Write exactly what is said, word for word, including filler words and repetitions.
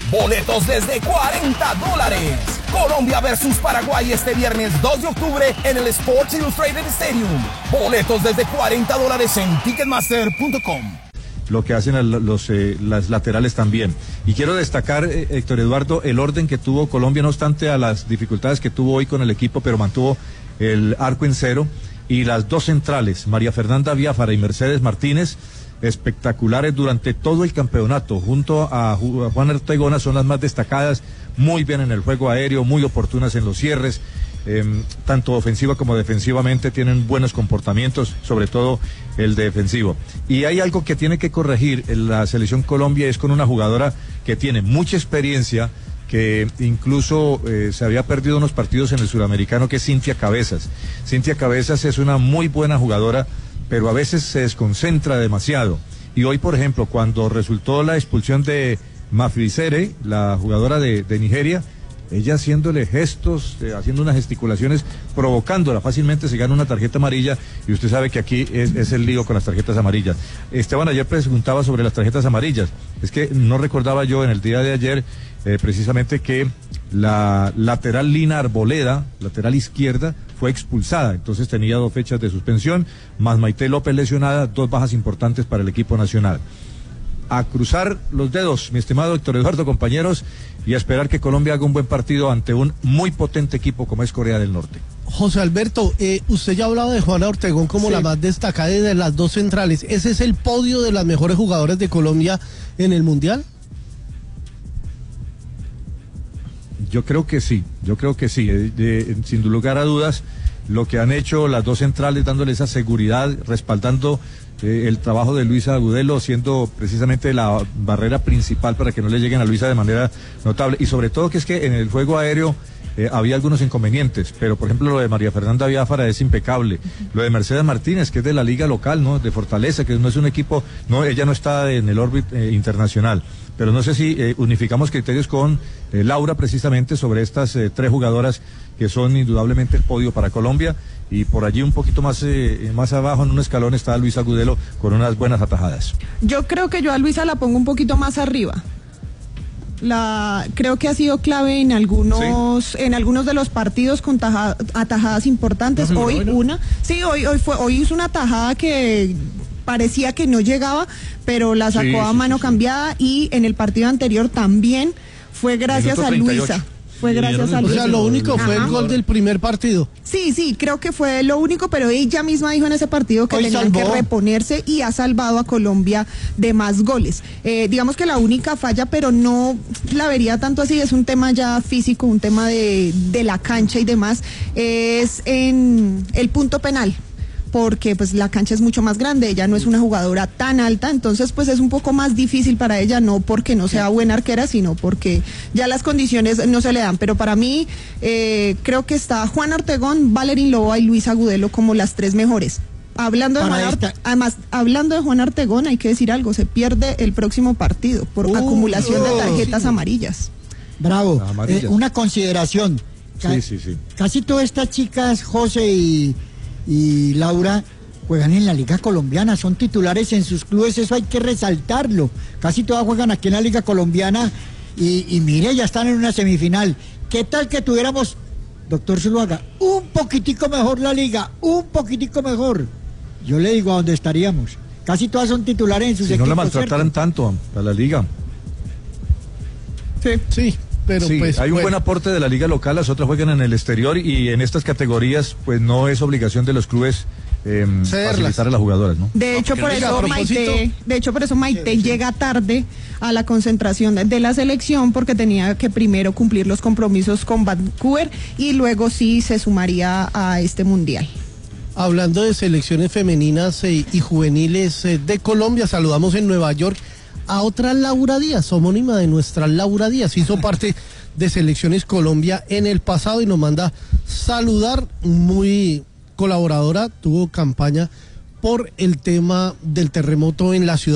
Boletos desde cuarenta dólares. Colombia versus Paraguay este viernes dos de octubre en el Sports Illustrated Stadium. Boletos desde cuarenta dólares en ticketmaster punto com. Lo que hacen los, eh, las laterales también. Y quiero destacar, eh, Héctor Eduardo, el orden que tuvo Colombia, no obstante a las dificultades que tuvo hoy con el equipo, pero mantuvo el arco en cero. Y las dos centrales, María Fernanda Biafara y Mercedes Martínez, espectaculares durante todo el campeonato, junto a, a Juan Ortegona, son las más destacadas, muy bien en el juego aéreo, muy oportunas en los cierres. Eh, tanto ofensiva como defensivamente tienen buenos comportamientos, sobre todo el defensivo. Y hay algo que tiene que corregir en la selección Colombia, es con una jugadora que tiene mucha experiencia, que incluso eh, se había perdido unos partidos en el Suramericano, que es Cintia Cabezas. Cintia Cabezas es una muy buena jugadora, pero a veces se desconcentra demasiado. Y hoy, por ejemplo, cuando resultó la expulsión de Mafisere, la jugadora de, de Nigeria, ella haciéndole gestos, eh, haciendo unas gesticulaciones, provocándola, fácilmente se gana una tarjeta amarilla, y usted sabe que aquí es, es el lío con las tarjetas amarillas. Esteban ayer preguntaba sobre las tarjetas amarillas, es que no recordaba yo en el día de ayer, eh, precisamente que la lateral Lina Arboleda, lateral izquierda, fue expulsada, entonces tenía dos fechas de suspensión, más Maite López lesionada, dos bajas importantes para el equipo nacional. A cruzar los dedos, mi estimado Héctor Eduardo, compañeros, y a esperar que Colombia haga un buen partido ante un muy potente equipo como es Corea del Norte. José Alberto, eh, usted ya ha hablado de Juana Ortegón como sí. la más destacada de las dos centrales. ¿Ese es el podio de las mejores jugadoras de Colombia en el Mundial? Yo creo que sí, yo creo que sí, de, de, sin lugar a dudas, lo que han hecho las dos centrales, dándole esa seguridad, respaldando eh, el trabajo de Luisa Agudelo, siendo precisamente la barrera principal para que no le lleguen a Luisa de manera notable, y sobre todo que es que en el juego aéreo eh, había algunos inconvenientes, pero por ejemplo lo de María Fernanda Biafara es impecable, lo de Mercedes Martínez, que es de la liga local, ¿no?, de Fortaleza, que no es un equipo, no, ella no está en el órbita eh, internacional. Pero no sé si eh, unificamos criterios con eh, Laura precisamente sobre estas eh, tres jugadoras que son indudablemente el podio para Colombia, y por allí un poquito más eh, más abajo en un escalón está Luisa Agudelo con unas buenas atajadas. Yo creo que yo a Luisa la pongo un poquito más arriba. La creo que ha sido clave en algunos sí. en algunos de los partidos con taja, atajadas importantes. No, hoy bueno. una, sí, hoy hoy fue hoy hizo una tajada que parecía que no llegaba, pero la sacó sí, a mano sí, sí, cambiada, y en el partido anterior también fue gracias a Luisa. Fue gracias a Luisa. O sea, lo único fue Ajá. el gol del primer partido. Sí, sí, creo que fue lo único, pero ella misma dijo en ese partido que Hoy tenían salvó. que reponerse, y ha salvado a Colombia de más goles. Eh, digamos que la única falla, pero no la vería tanto así, es un tema ya físico, un tema de, de la cancha y demás, es en el punto penal, porque pues la cancha es mucho más grande, ella no es una jugadora tan alta, entonces pues es un poco más difícil para ella, no porque no sea buena arquera, sino porque ya las condiciones no se le dan. Pero para mí eh, creo que está Juana Ortegón, Valerín Loa y Luisa Agudelo como las tres mejores. Hablando de Juana Ortegón, además, hablando de Juana Ortegón, hay que decir algo, se pierde el próximo partido por uh, acumulación uh, de tarjetas sí. amarillas. Bravo, amarillas. Eh, una consideración. Ca sí, sí, sí. Casi todas estas chicas, José y y Laura, juegan en la Liga Colombiana, son titulares en sus clubes, eso hay que resaltarlo. Casi todas juegan aquí en la Liga Colombiana, y, y mire, ya están en una semifinal. ¿Qué tal que tuviéramos, doctor Zuluaga, un poquitico mejor la liga, un poquitico mejor? Yo le digo a dónde estaríamos. Casi todas son titulares en sus si equipos. Si no la maltrataran tanto a la liga. Sí, sí. Pero sí, pues, hay un bueno. buen aporte de la liga local, las otras juegan en el exterior, y en estas categorías pues no es obligación de los clubes eh, facilitar a las jugadoras, ¿no? De hecho, no, por eso Maite, de hecho por eso Maite sí, llega tarde a la concentración de la selección, porque tenía que primero cumplir los compromisos con Vancouver y luego sí se sumaría a este mundial. Hablando de selecciones femeninas eh, y juveniles eh, de Colombia, saludamos en Nueva York a otra Laura Díaz, homónima de nuestra Laura Díaz, hizo parte de Selecciones Colombia en el pasado y nos manda saludar, muy colaboradora, tuvo campaña por el tema del terremoto en la ciudad